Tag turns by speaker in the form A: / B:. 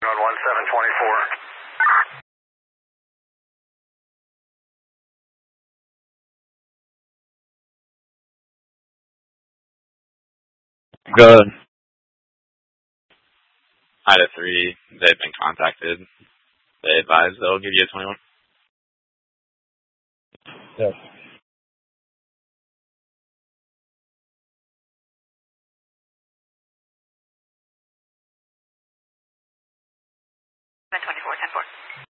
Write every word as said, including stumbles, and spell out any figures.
A: On one seven twenty-four.
B: Good.
C: Ida three, they've been contacted. They advise they'll give you a twenty-one.
B: Yes.
A: twenty-four, ten four.